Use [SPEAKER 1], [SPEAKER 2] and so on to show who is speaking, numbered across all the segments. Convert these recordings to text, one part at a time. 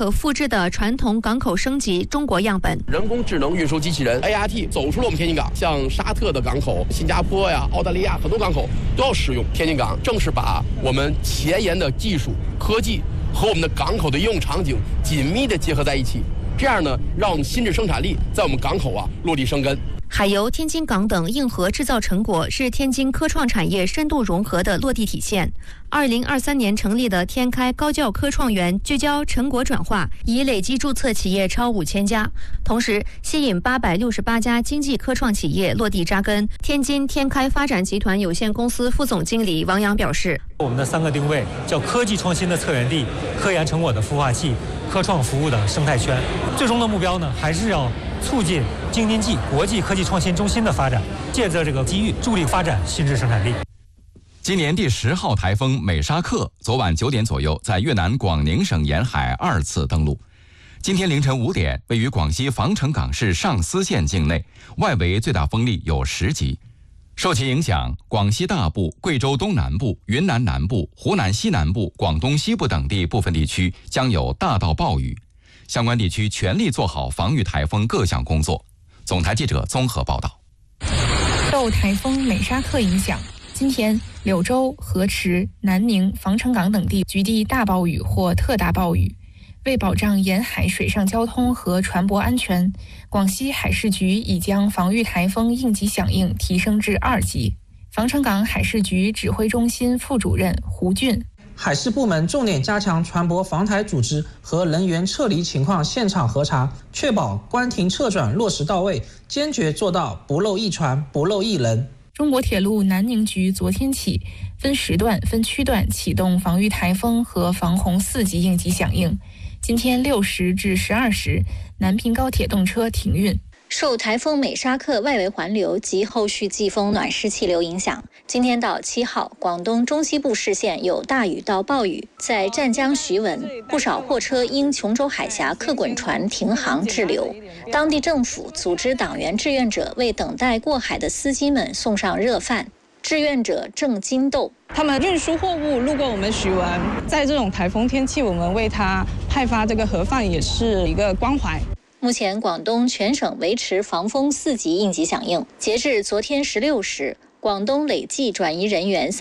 [SPEAKER 1] 可复制的传统港口升级中国样本。
[SPEAKER 2] 人工智能运输机器人 ART 走出了我们天津港，像沙特的港口、新加坡呀、澳大利亚很多港口都要使用天津港，正是把我们前沿的技术科技和我们的港口的应用场景紧密地结合在一起，这样呢，让我们新质生产力在我们港口落地生根。
[SPEAKER 1] 海油、天津港等硬核制造成果是天津科创产业深度融合的落地体现。2023年成立的天开高教科创园聚焦成果转化，已累计注册企业超5000家，同时吸引868家经济科创企业落地扎根。天津天开发展集团有限公司副总经理王阳表示，
[SPEAKER 3] 我们的3个定位叫科技创新的策源地、科研成果的孵化器、科创服务的生态圈。最终的目标呢，还是要促进京津冀国际科技创新中心的发展，借着这个机遇助力发展新质生产力。
[SPEAKER 4] 今年第10号台风美沙克昨晚9点左右在越南广宁省沿海2次登陆。今天凌晨5点，位于广西防城港市上思县境内，外围最大风力有10级。受其影响，广西大部、贵州东南部、云南南部、湖南西南部、广东西部等地部分地区将有大到暴雨，相关地区全力做好防御台风各项工作。总台记者综合报道。
[SPEAKER 5] 受台风美沙克影响，今天柳州、河池、南宁、防城港等地局地大暴雨或特大暴雨。为保障沿海水上交通和船舶安全，广西海事局已将防御台风应急响应提升至2级。防城港海事局指挥中心副主任胡俊，
[SPEAKER 6] 海事部门重点加强船舶防台组织和人员撤离情况现场核查，确保关停撤转落实到位，坚决做到不漏一船、不漏一人。
[SPEAKER 5] 中国铁路南宁局昨天起分时段、分区段启动防御台风和防洪4级应急响应。今天6时至12时，南平高铁动车停运。
[SPEAKER 7] 受台风美沙克外围环流及后续季风暖湿气流影响，今天到7号，广东中西部市县有大雨到暴雨，在湛江徐闻，不少货车因琼州海峡客滚船停航滞留。当地政府组织党员志愿者为等待过海的司机们送上热饭。志愿者郑金豆，
[SPEAKER 8] 他们运输货物路过我们徐闻，在这种台风天气，我们为他派发这个盒饭也是一个关怀。
[SPEAKER 7] 目前广东全省维持防风4级应急响应，截至昨天16时，广东累计转移人员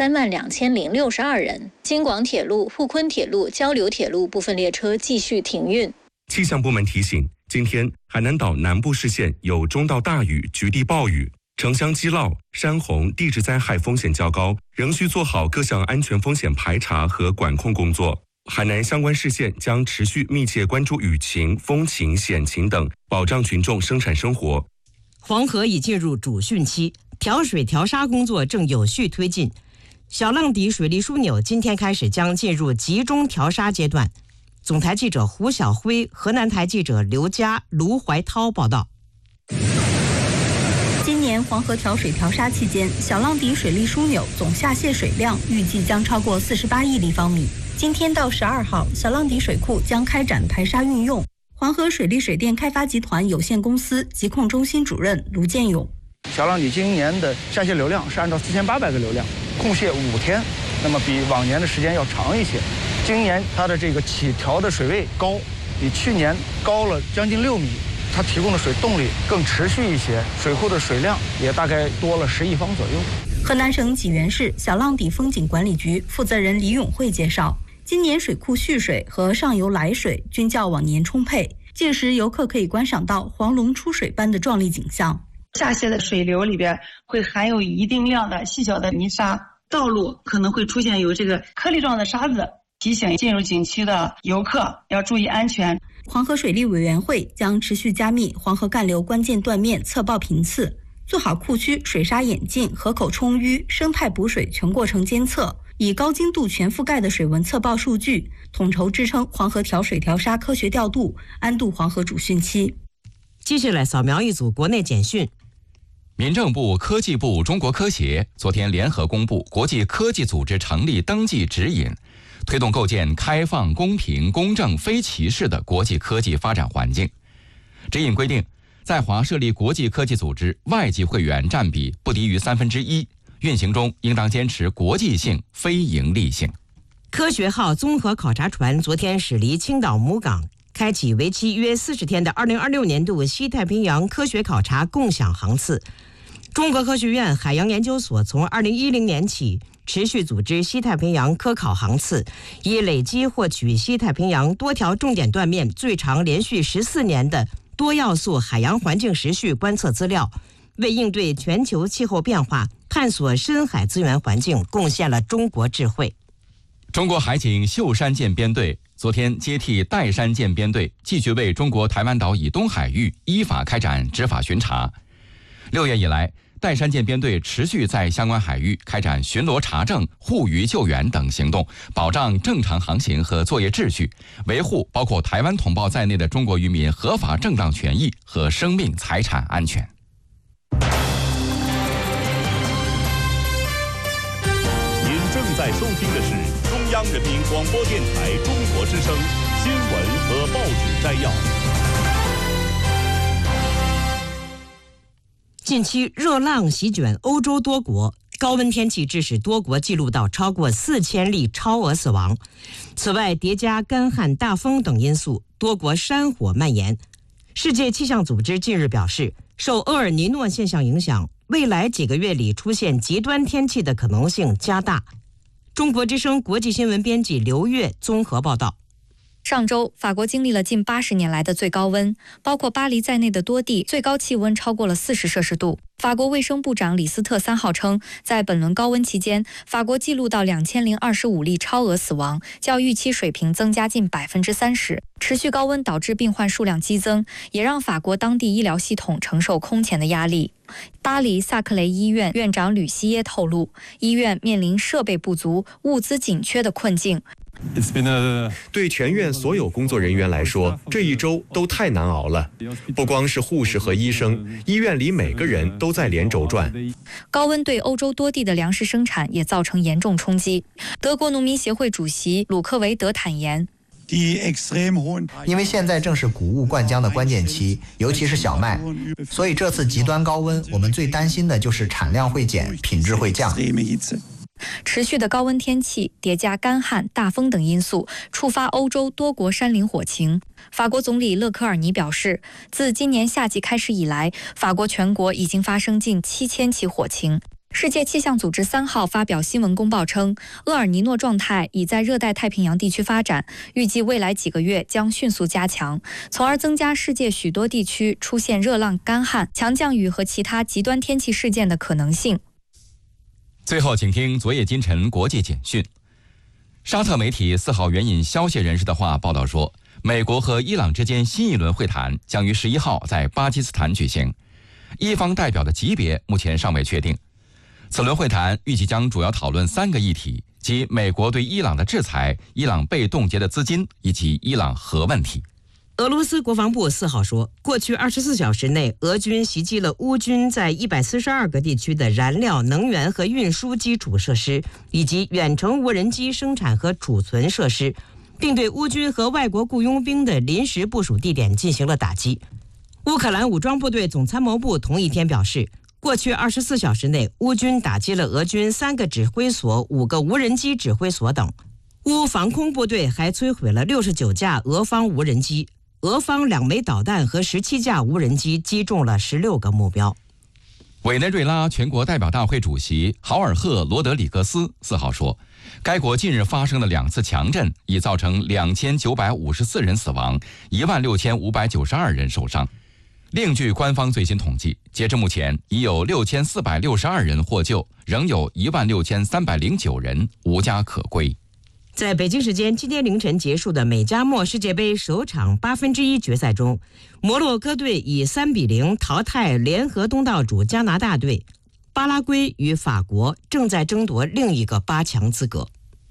[SPEAKER 7] 32062人。京广铁路、沪昆铁路、交流铁路部分列车继续停运。
[SPEAKER 9] 气象部门提醒，今天海南岛南部市县有中到大雨，局地暴雨。城乡积涝、山洪、地质灾害风险较高，仍需做好各项安全风险排查和管控工作。海南相关市县将持续密切关注雨情、风情、险情等，保障群众生产生活。
[SPEAKER 10] 黄河已进入主汛期，调水调沙工作正有序推进。小浪底水利枢纽今天开始将进入集中调沙阶段。总台记者胡晓辉、河南台记者刘佳、卢怀涛报道。
[SPEAKER 11] 今年黄河调水调沙期间，小浪底水利枢纽总下泄水量预计将超过48亿立方米。今天到12号，小浪底水库将开展排沙运用。黄河水利水电开发集团有限公司疾控中心主任卢建勇，
[SPEAKER 12] 小浪底今年的下泄流量是按照4800个流量，控泄5天，那么比往年的时间要长一些。今年它的这个起调的水位高，比去年高了将近6米。它提供的水动力更持续一些，水库的水量也大概多了10亿方左右。
[SPEAKER 11] 河南省济源市小浪底风景管理局负责人李永慧介绍，今年水库蓄水和上游来水均较往年充沛，届时游客可以观赏到黄龙出水般的壮丽景象。
[SPEAKER 13] 下泄的水流里边会含有一定量的细小的泥沙，道路可能会出现有这个颗粒状的沙子，提醒进入景区的游客要注意安全。
[SPEAKER 11] 黄河水利委员会将持续加密黄河干流关键断面测报频次，做好库区水沙演进、河口充淤、生态补水全过程监测，以高精度全覆盖的水文测报数据，统筹支撑黄河调水调沙科学调度，安度黄河主汛期。
[SPEAKER 10] 继续来扫描一组国内简讯。
[SPEAKER 4] 民政部、科技部、中国科协昨天联合公布国际科技组织成立登记指引，推动构建开放、公平、公正、非歧视的国际科技发展环境。指引规定，在华设立国际科技组织，外籍会员占比不低于1/3，运行中应当坚持国际性、非盈利性。
[SPEAKER 10] 科学号综合考察船昨天驶离青岛母港，开开启为期约40天的2026年度西太平洋科学考察共享航次。中国科学院海洋研究所从2010年起持续组织西太平洋科考航次，以累积获取西太平洋多条重点断面最长连续14年的多要素海洋环境时序观测资料，为应对全球气候变化、探索深海资源环境贡献了中国智慧。
[SPEAKER 4] 中国海警秀山舰编队昨天接替岱山舰编队，继续为中国台湾岛以东海域依法开展执法巡查。6月以来，岱山舰编队持续在相关海域开展巡逻查证、护渔救援等行动，保障正常航行和作业秩序，维护包括台湾同胞在内的中国渔民合法正当权益和生命财产安全。
[SPEAKER 14] 您正在收听的是中央人民广播电台中国之声新闻和报纸摘要。
[SPEAKER 10] 近期热浪席卷欧洲多国，高温天气致使多国记录到超过4000例超额死亡。此外，叠加干旱、大风等因素，多国山火蔓延。世界气象组织近日表示，受厄尔尼诺现象影响，未来几个月里出现极端天气的可能性加大。中国之声国际新闻编辑刘月综合报道。
[SPEAKER 15] 上周，法国经历了近80年来的最高温，包括巴黎在内的多地最高气温超过了40摄氏度。法国卫生部长李斯特3号称，在本轮高温期间，法国记录到2025例超额死亡，较预期水平增加近30%。持续高温导致病患数量激增，也让法国当地医疗系统承受空前的压力。巴黎萨克雷医院院长吕西耶透露，医院面临设备不足、物资紧缺的困境。
[SPEAKER 16] 对全院所有工作人员来说，这一周都太难熬了。不光是护士和医生，医院里每个人都在连轴转。
[SPEAKER 15] 高温对欧洲多地的粮食生产也造成严重冲击。德国农民协会主席鲁克维德坦言，
[SPEAKER 17] 因为现在正是谷物灌浆的关键期，尤其是小麦，所以这次极端高温，我们最担心的就是产量会减，品质会降。
[SPEAKER 15] 持续的高温天气叠加干旱、大风等因素，触发欧洲多国山林火情。法国总理勒科尔尼表示，自今年夏季开始以来，法国全国已经发生近7000起火情。世界气象组织3号发表新闻公报称，厄尔尼诺状态已在热带太平洋地区发展，预计未来几个月将迅速加强，从而增加世界许多地区出现热浪、干旱、强降雨和其他极端天气事件的可能性。
[SPEAKER 4] 最后，请听昨夜今晨国际简讯。沙特媒体4号援引消息人士的话报道说，美国和伊朗之间新一轮会谈将于11号在巴基斯坦举行，伊方代表的级别目前尚未确定。此轮会谈预计将主要讨论3个议题，即美国对伊朗的制裁、伊朗被冻结的资金以及伊朗核问题。
[SPEAKER 10] 俄罗斯国防部4号说，过去24小时内，俄军袭击了乌军在142个地区的燃料、能源和运输基础设施，以及远程无人机生产和储存设施，并对乌军和外国雇佣兵的临时部署地点进行了打击。乌克兰武装部队总参谋部同一天表示，过去24小时内，乌军打击了俄军3个指挥所、5个无人机指挥所等。乌防空部队还摧毁了69架俄方无人机。俄方2枚导弹和17架无人机击中了16个目标。
[SPEAKER 4] 委内瑞拉全国代表大会主席豪尔赫·罗德里格斯4号说，该国近日发生的2次强震已造成2954人死亡，16592人受伤。另据官方最新统计，截至目前已有6462人获救，仍有16309人无家可归。
[SPEAKER 10] 在北京时间今天凌晨结束的美加墨世界杯首场1/8决赛中，摩洛哥队以3-0淘汰联合东道主加拿大队，巴拉圭与法国正在争夺另一个8强资格。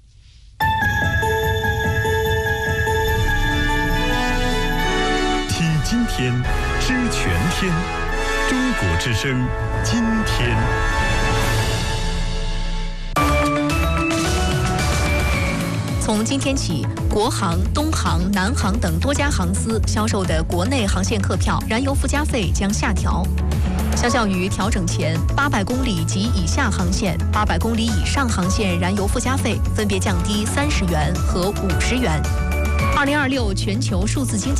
[SPEAKER 14] 听今天，知全天，中国之声，今天。
[SPEAKER 1] 从今天起，国航、东航、南航等多家航司销售的国内航线客票燃油附加费将下调。相较于调整前，800公里及以下航线、800公里以上航线燃油附加费分别降低30元和50元。2026全球数字经济